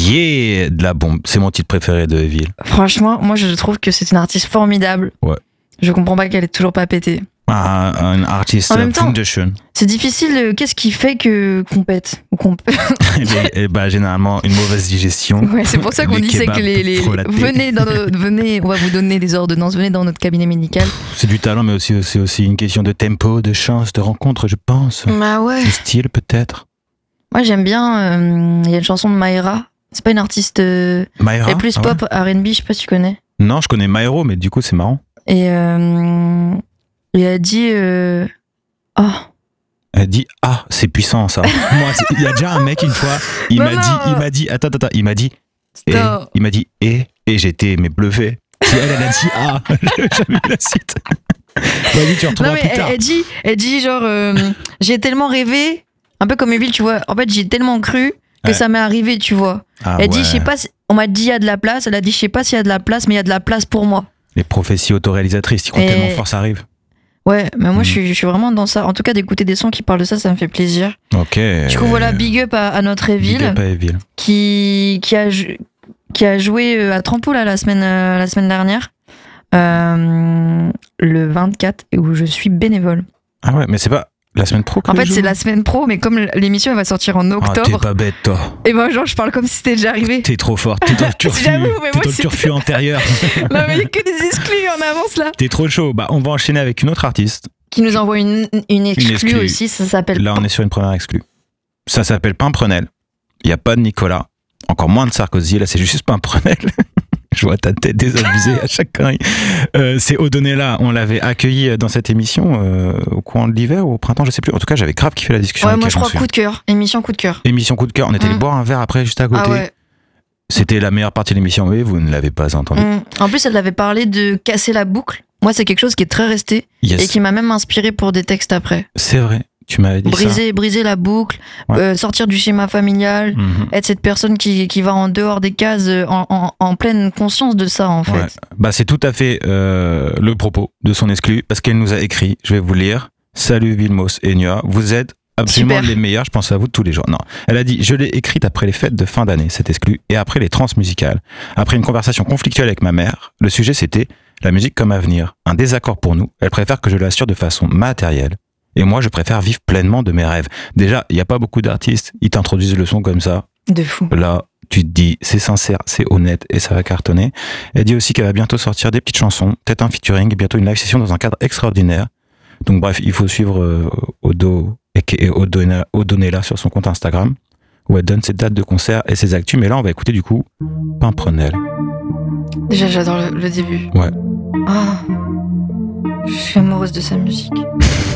Yeah, de la bombe. C'est mon titre préféré de Evil. Franchement, moi je trouve que c'est une artiste formidable. Ouais. Je comprends pas qu'elle est toujours pas pétée. Un artiste En même temps, foundation. C'est difficile. Qu'est-ce qui fait qu'on pète ou qu'on... Généralement, une mauvaise digestion. Ouais, c'est pour ça qu'on Les disait que frelatés. venez, on va vous donner des ordonnances, venez dans notre cabinet médical. C'est du talent, mais c'est aussi une question de tempo, de chance, de rencontre, je pense. Bah ouais. De style, peut-être. Moi j'aime bien. Il y a une chanson de Mayra. C'est pas une artiste. Mayra. Elle est plus pop, R&B, je sais pas si tu connais. Non, je connais Myro, mais du coup, c'est marrant. Et elle dit. Elle dit c'est puissant ça. Moi, il y a déjà un mec une fois, il m'a dit et j'étais bluffé. Si elle a dit j'ai jamais vu la suite. Vas-y, tu retrouveras plus tard. Elle dit genre j'ai tellement rêvé, un peu comme Evil, tu vois. En fait, j'ai tellement cru que ça m'est arrivé, tu vois. Elle dit je sais pas, on m'a dit il y a de la place, elle a dit je sais pas s'il y a de la place, mais il y a de la place pour moi. Les prophéties autoréalisatrices qui comptent tellement fort, ça arrive. Ouais, mais moi je suis vraiment dans ça. En tout cas, d'écouter des sons qui parlent de ça, ça me fait plaisir. Ok. Du coup, voilà, big up à notre Evil. Big up à Evil. Qui a joué à Trampo là, la semaine dernière, le 24, où je suis bénévole. Ah ouais, mais c'est pas la semaine pro que En fait, c'est la semaine pro, mais comme l'émission elle va sortir en octobre. T'es pas bête, toi. Et ben, genre, je parle comme si c'était déjà arrivé. T'es trop forte. T'es dans le turfu. T'es dans le turfu antérieur. Non, mais il y a que des exclus en avance là. T'es trop chaud. Bah, on va enchaîner avec une autre artiste. Qui nous envoie une exclue aussi, ça s'appelle. Là, on est sur une première exclue. Ça s'appelle Pimprenel. Il n'y a pas de Nicolas. Encore moins de Sarkozy. Là, c'est juste Pimprenel. Je vois ta tête désabusée à chaque connerie. C'est Odonella. On l'avait accueilli dans cette émission au courant de l'hiver ou au printemps, je sais plus. En tout cas, j'avais grave kiffé la discussion. Ouais, moi je crois coup de cœur. Émission coup de cœur. Émission coup de cœur. On était allé boire un verre après, juste à côté. Ah ouais. C'était la meilleure partie de l'émission. Oui, vous ne l'avez pas entendu. En plus, elle avait parlé de casser la boucle. Moi, c'est quelque chose qui est très resté et qui m'a même inspiré pour des textes après. C'est vrai. Tu m'avais dit briser la boucle, sortir du schéma familial, être cette personne qui va en dehors des cases, en pleine conscience de ça, en fait. Ouais. Bah, c'est tout à fait le propos de son exclu, parce qu'elle nous a écrit, je vais vous lire. Salut Vilmos et Nia, vous êtes absolument les meilleurs, je pense à vous tous les jours. Non, elle a dit, je l'ai écrite après les fêtes de fin d'année, cette exclu, et après les trans musicales. Après une conversation conflictuelle avec ma mère, le sujet c'était la musique comme avenir, un désaccord pour nous. Elle préfère que je l'assure de façon matérielle. Et moi, je préfère vivre pleinement de mes rêves. Déjà, il n'y a pas beaucoup d'artistes, ils t'introduisent le son comme ça. De fou. Là, tu te dis, c'est sincère, c'est honnête et ça va cartonner. Elle dit aussi qu'elle va bientôt sortir des petites chansons, peut-être un featuring, bientôt une live session dans un cadre extraordinaire. Donc bref, il faut suivre Odonella sur son compte Instagram, où elle donne ses dates de concert et ses actus. Mais là, on va écouter du coup Pimprenel. Déjà, j'adore le début. Ouais. Je suis amoureuse de sa musique.